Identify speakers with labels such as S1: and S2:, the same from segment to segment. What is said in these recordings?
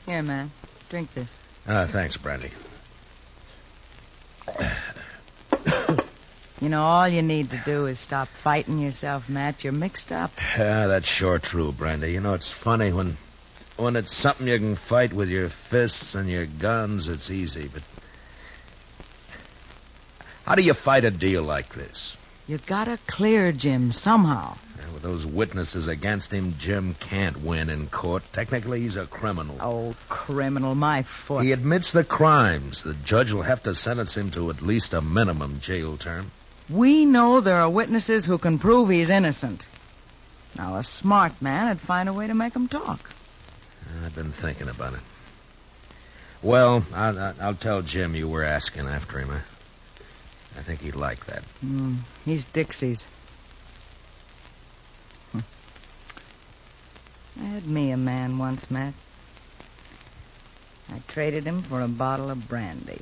S1: Here, man. Drink this.
S2: Thanks, Brandy.
S1: You know, all you need to do is stop fighting yourself, Matt. You're mixed up.
S2: Yeah, that's sure true, Brandy. You know, it's funny when it's something you can fight with your fists and your guns, it's easy, but how do you fight a deal like this?
S1: You gotta clear Jim somehow.
S2: Yeah, with those witnesses against him, Jim can't win in court. Technically, he's a criminal.
S1: Oh, criminal, my foot.
S2: He admits the crimes. The judge will have to sentence him to at least a minimum jail term.
S1: We know there are witnesses who can prove he's innocent. Now, a smart man would find a way to make him talk.
S2: I've been thinking about it. Well, I'll tell Jim you were asking after him. I think he'd like that.
S1: He's Dixie's. I had me a man once, Matt. I traded him for a bottle of brandy.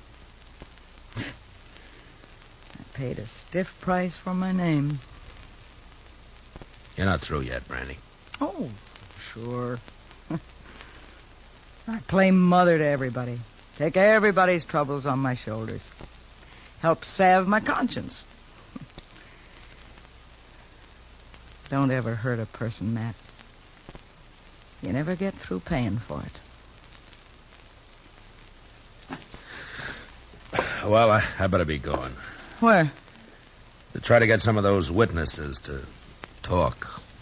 S1: I paid a stiff price for my name.
S2: You're not through yet, Brandy.
S1: Oh, sure. I play mother to everybody. Take everybody's troubles on my shoulders. Help salve my conscience. Don't ever hurt a person, Matt. You never get through paying for it.
S2: Well, I better be going.
S1: Where?
S2: To try to get some of those witnesses to talk.